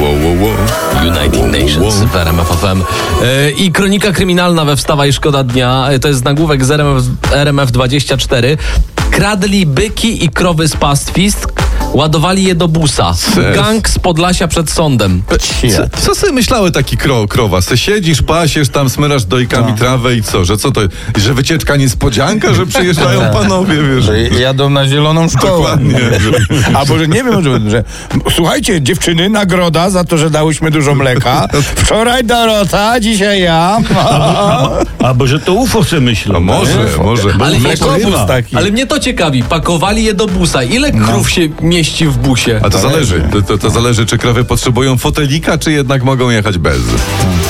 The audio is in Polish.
United Nations w RMF FM. I kronika kryminalna we Wstawaj Szkoda Dnia. To jest nagłówek z RMF24. Kradli byki i krowy z pastwisk, ładowali je do busa. Gang z Podlasia przed sądem. Co sobie myślały taki krowa? Se siedzisz, pasiesz, tam smyrasz dojkami trawę i co? Że co to? Że wycieczka niespodzianka, że przyjeżdżają panowie, wiesz? Że jadą na zieloną szkołę. Dokładnie. Albo, że nie wiem, że słuchajcie, dziewczyny, nagroda za to, że dałyśmy dużo mleka. Wczoraj Dorota, dzisiaj ja. Albo że to UFO se myślą. No może. Ale, Mlekobus taki. ale mnie to ciekawi. Pakowali je do busa. Ile krów się mieści w busie? A to zależy. To zależy, czy krowy potrzebują fotelika, czy jednak mogą jechać bez.